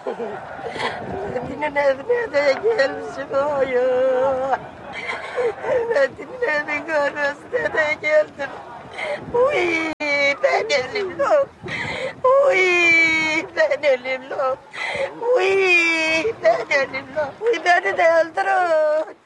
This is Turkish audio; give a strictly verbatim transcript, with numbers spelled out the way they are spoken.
Metin'in evine de gelmişim oyu. Metin'in evinin görmesine de geldim. Uy ben ölümlüm. Uy ben ölümlüm. Uy ben ölümlüm. Uy beni de öldürün.